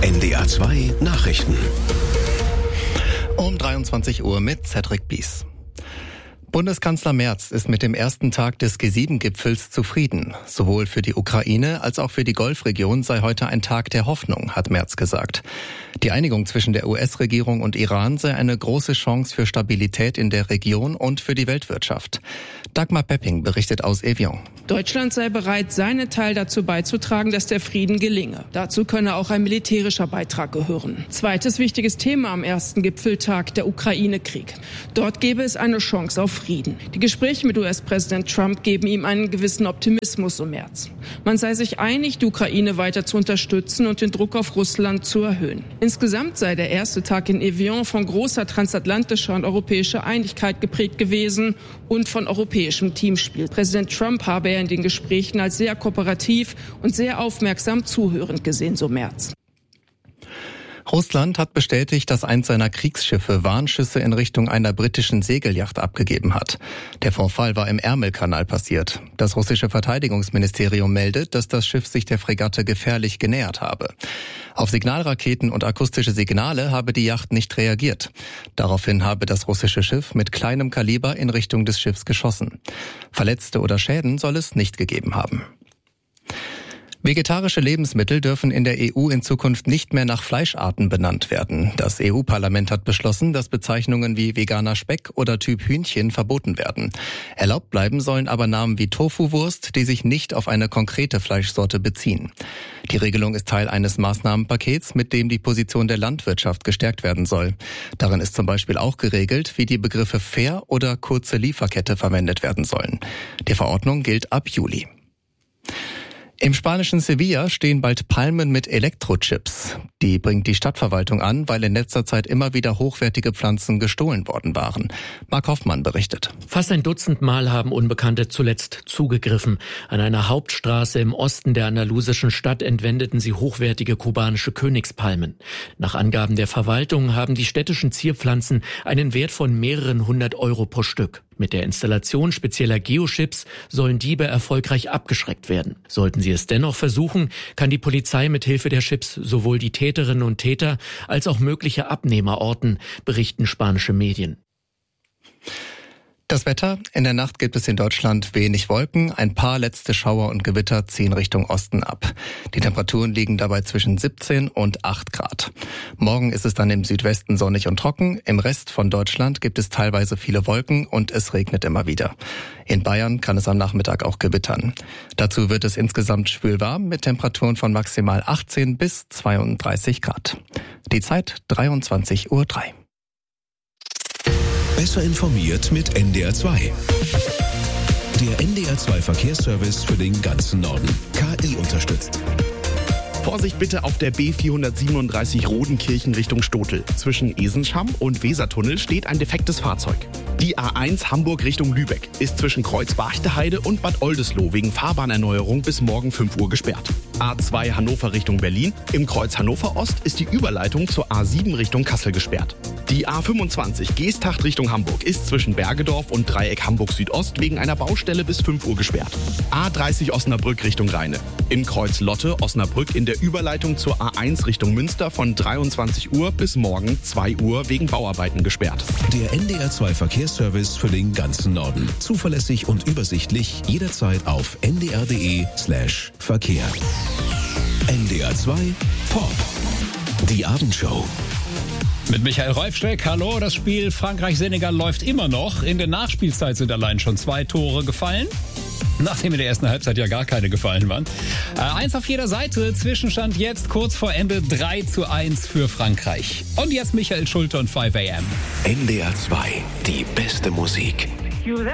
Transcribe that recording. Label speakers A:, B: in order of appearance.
A: NDR 2 Nachrichten.
B: Um 23 Uhr mit Cedric Bies. Bundeskanzler Merz ist mit dem ersten Tag des G7-Gipfels zufrieden. Sowohl für die Ukraine als auch für die Golfregion sei heute ein Tag der Hoffnung, hat Merz gesagt. Die Einigung zwischen der US-Regierung und Iran sei eine große Chance für Stabilität in der Region und für die Weltwirtschaft. Dagmar Pepping berichtet aus Evian.
C: Deutschland sei bereit, seinen Teil dazu beizutragen, dass der Frieden gelinge. Dazu könne auch ein militärischer Beitrag gehören. Zweites wichtiges Thema am ersten Gipfeltag, der Ukraine-Krieg. Dort gäbe es eine Chance auf Frieden. Die Gespräche mit US-Präsident Trump geben ihm einen gewissen Optimismus, so Merz. Man sei sich einig, die Ukraine weiter zu unterstützen und den Druck auf Russland zu erhöhen. Insgesamt sei der erste Tag in Evian von großer transatlantischer und europäischer Einigkeit geprägt gewesen und von europäischem Teamspiel. Präsident Trump habe er in den Gesprächen als sehr kooperativ und sehr aufmerksam zuhörend gesehen, so Merz.
B: Russland hat bestätigt, dass eins seiner Kriegsschiffe Warnschüsse in Richtung einer britischen Segelyacht abgegeben hat. Der Vorfall war im Ärmelkanal passiert. Das russische Verteidigungsministerium meldet, dass das Schiff sich der Fregatte gefährlich genähert habe. Auf Signalraketen und akustische Signale habe die Yacht nicht reagiert. Daraufhin habe das russische Schiff mit kleinem Kaliber in Richtung des Schiffs geschossen. Verletzte oder Schäden soll es nicht gegeben haben. Vegetarische Lebensmittel dürfen in der EU in Zukunft nicht mehr nach Fleischarten benannt werden. Das EU-Parlament hat beschlossen, dass Bezeichnungen wie veganer Speck oder Typ Hühnchen verboten werden. Erlaubt bleiben sollen aber Namen wie Tofu-Wurst, die sich nicht auf eine konkrete Fleischsorte beziehen. Die Regelung ist Teil eines Maßnahmenpakets, mit dem die Position der Landwirtschaft gestärkt werden soll. Darin ist zum Beispiel auch geregelt, wie die Begriffe fair oder kurze Lieferkette verwendet werden sollen. Die Verordnung gilt ab Juli. Im spanischen Sevilla stehen bald Palmen mit Elektrochips. Die bringt die Stadtverwaltung an, weil in letzter Zeit immer wieder hochwertige Pflanzen gestohlen worden waren. Marc Hoffmann berichtet.
D: Fast ein Dutzend Mal haben Unbekannte zuletzt zugegriffen. An einer Hauptstraße im Osten der andalusischen Stadt entwendeten sie hochwertige kubanische Königspalmen. Nach Angaben der Verwaltung haben die städtischen Zierpflanzen einen Wert von mehreren 100 Euro pro Stück. Mit der Installation spezieller Geochips sollen Diebe erfolgreich abgeschreckt werden. Sollten sie es dennoch versuchen, kann die Polizei mit Hilfe der Chips sowohl die Täterinnen und Täter als auch mögliche Abnehmer orten, berichten spanische Medien.
B: Das Wetter: In der Nacht gibt es in Deutschland wenig Wolken. Ein paar letzte Schauer und Gewitter ziehen Richtung Osten ab. Die Temperaturen liegen dabei zwischen 17 und 8 Grad. Morgen ist es dann im Südwesten sonnig und trocken. Im Rest von Deutschland gibt es teilweise viele Wolken und es regnet immer wieder. In Bayern kann es am Nachmittag auch gewittern. Dazu wird es insgesamt schwül warm mit Temperaturen von maximal 18 bis 32 Grad. Die Zeit 23:03 Uhr.
A: Besser informiert mit NDR 2. Der NDR 2 Verkehrsservice für den ganzen Norden. KI unterstützt.
E: Vorsicht bitte auf der B437 Rodenkirchen Richtung Stotel. Zwischen Esenscham und Wesertunnel steht ein defektes Fahrzeug. Die A1 Hamburg Richtung Lübeck ist zwischen Kreuz Barchteheide und Bad Oldesloe wegen Fahrbahnerneuerung bis morgen 5 Uhr gesperrt. A2 Hannover Richtung Berlin. Im Kreuz Hannover Ost ist die Überleitung zur A7 Richtung Kassel gesperrt. Die A25 Geesthacht Richtung Hamburg ist zwischen Bergedorf und Dreieck Hamburg Südost wegen einer Baustelle bis 5 Uhr gesperrt. A30 Osnabrück Richtung Rheine. Im Kreuz Lotte Osnabrück in der Überleitung zur A1 Richtung Münster von 23 Uhr bis morgen 2 Uhr wegen Bauarbeiten gesperrt.
A: Der NDR 2 Verkehrsservice für den ganzen Norden. Zuverlässig und übersichtlich jederzeit auf ndr.de/Verkehr. NDR 2 Pop. Die Abendshow.
F: Mit Michael Reufsteck, hallo, das Spiel Frankreich-Senegal läuft immer noch. In der Nachspielzeit sind allein schon 2 Tore gefallen. Nachdem in der ersten Halbzeit ja gar keine gefallen waren. 1 auf jeder Seite, Zwischenstand jetzt kurz vor Ende 3:1 für Frankreich. Und jetzt Michael Schulte und 5 AM.
A: NDR 2, die beste Musik.
G: You